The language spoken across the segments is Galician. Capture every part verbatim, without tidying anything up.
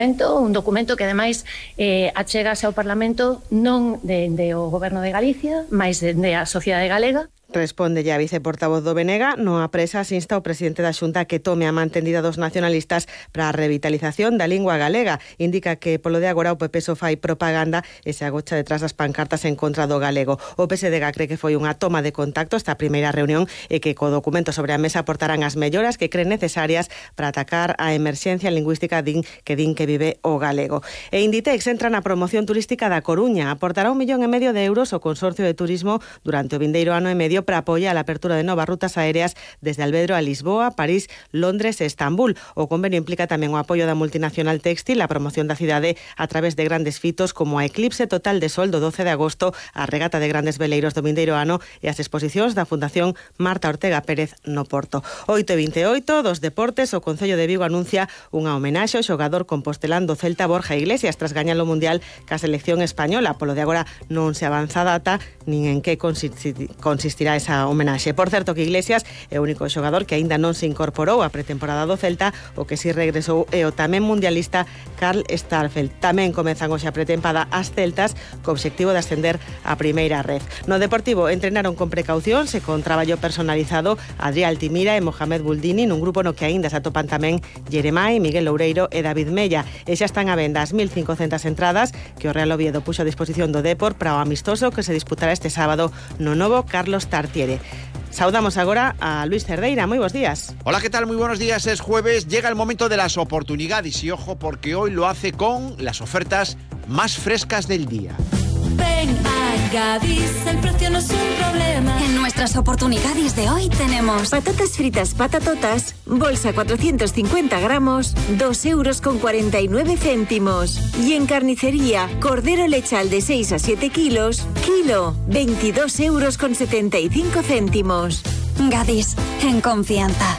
un documento que ademais eh, achegase ao Parlamento non dende o Goberno de Galicia, mais dende a sociedade galega. Responde ya a viceportavoz do B N G, no a presas insta o presidente da Xunta que tome a man tendida dos nacionalistas para a revitalización da lingua galega. Indica que polo de agora o P P só fai propaganda e se agocha detrás das pancartas en contra do galego. O P S D G cree que foi unha toma de contacto esta primeira reunión e que co documento sobre a mesa aportarán as melloras que creen necesarias para atacar a emerxencia lingüística din que din que vive o galego. E Inditex entra na promoción turística da Coruña. Aportará un millón e medio de euros o Consorcio de Turismo durante o vindeiro ano e medio para apoiar a apertura de novas rutas aéreas desde Alvedro a Lisboa, París, Londres e Estambul. O convenio implica tamén o apoio da multinacional Textil, a promoción da cidade a través de grandes fitos como a Eclipse Total de Sol do doce de agosto, a regata de grandes veleiros do vindeiro ano e as exposicións da Fundación Marta Ortega Pérez no Porto. oito e vinte e oito dos deportes, o Concello de Vigo anuncia unha homenaxe ao xogador compostelán do Celta Borja Iglesias tras gañar o Mundial ca selección española. Polo de agora non se avanza a data nin en que consistirá esa homenaxe. Por certo que Iglesias é o único xogador que aínda non se incorporou á pretemporada do Celta, o que si regresou é o tamén mundialista Karl Starfelt. Tamén comezan hoxe a pretempada as celtas co obxectivo de ascender á primeira red. No Deportivo entrenaron con precaucións e con traballo personalizado Adrià Altimira e Mohamed Buldini nun grupo no que aínda se atopan tamén Jeremai, Miguel Loureiro e David Mella. E xa están a venda as mil cincocentas entradas que o Real Oviedo puxo a disposición do Depor para o amistoso que se disputará este sábado no novo Carlos Tartiere. Saudamos agora a Luis Cerdeira. Moi bons días. Hola, ¿qué tal? Muy buenos días. Es jueves, llega el momento de las oportunidades y ojo porque hoy lo hace con las ofertas más frescas del día. Ven a Gadis, el precio no es un problema. En nuestras oportunidades de hoy tenemos patatas fritas patatotas, bolsa cuatrocientos cincuenta gramos, dos euros con cuarenta y nueve céntimos. Y en carnicería, cordero lechal de seis a siete kilos, kilo, veintidós euros con setenta y cinco céntimos. Gadis, en confianza.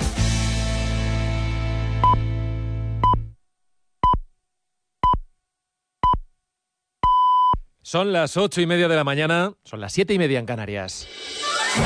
Son las ocho y media de la mañana, son las siete y media en Canarias.